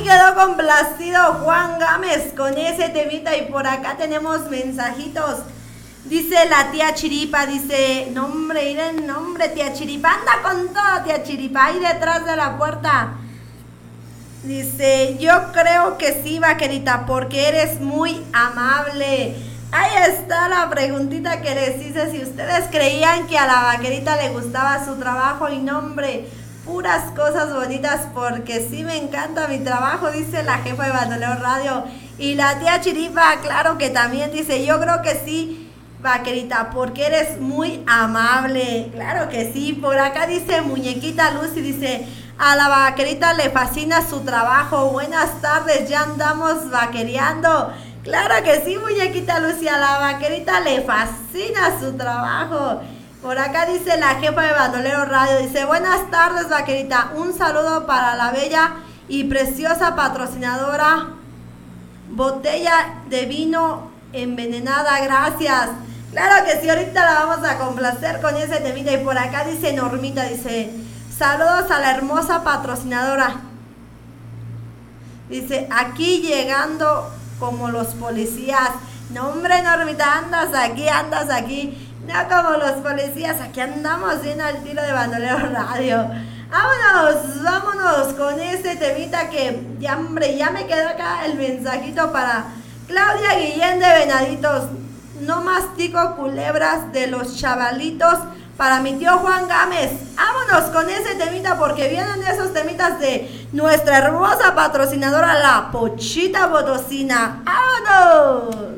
quedó complacido Juan Gámez con ese temita. Y por acá tenemos mensajitos. Dice la tía Chiripa, dice, nombre, Irene, nombre, tía Chiripa, anda con todo, tía Chiripa, ahí detrás de la puerta. Dice, yo creo que sí, vaquerita, porque eres muy amable. Ahí está la preguntita que les hice, si ustedes creían que a la vaquerita le gustaba su trabajo. Y nombre, puras cosas bonitas, porque sí me encanta mi trabajo, dice la jefa de Bandolero Radio. Y la tía Chiripa, claro que también dice, yo creo que sí, vaquerita, porque eres muy amable. Claro que sí. Por acá dice Muñequita Lucy, dice, a la vaquerita le fascina su trabajo. Buenas tardes, ya andamos vaquereando. Claro que sí, Muñequita Lucy, a la vaquerita le fascina su trabajo. Por acá dice la jefa de Bandolero Radio, dice, buenas tardes, vaquerita, un saludo para la bella y preciosa patrocinadora Botella de Vino Envenenada, gracias. Claro que sí, ahorita la vamos a complacer con ese temita. Y por acá dice Normita, dice, saludos a la hermosa patrocinadora. Dice, aquí llegando como los policías. No, hombre, Normita, andas aquí. No como los policías, aquí andamos bien al tiro de Bandolero Radio. Vámonos con ese temita que, ya, hombre, ya me quedó acá el mensajito para Claudia Guillén de Venaditos. No mastico culebras de los chavalitos, para mi tío Juan Gámez. Vámonos con ese temita, porque vienen esos temitas de nuestra hermosa patrocinadora, la Pochita Potosina. ¡Vámonos!